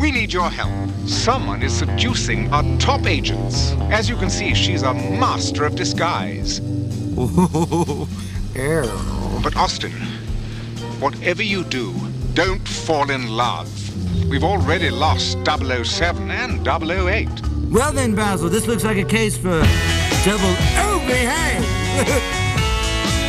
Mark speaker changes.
Speaker 1: We need your help. Someone is seducing our top agents. As you can see, she's a master of disguise. But Austin, whatever you do, don't fall in love. We've already lost 007 and 008.
Speaker 2: Well then, Basil, this looks like a case for double... Oh, behave!